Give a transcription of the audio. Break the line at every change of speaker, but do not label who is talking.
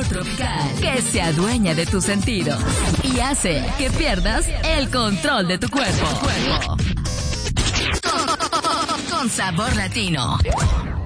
tropical que se adueña de tus sentidos y hace que pierdas el control de tu cuerpo. Con sabor latino.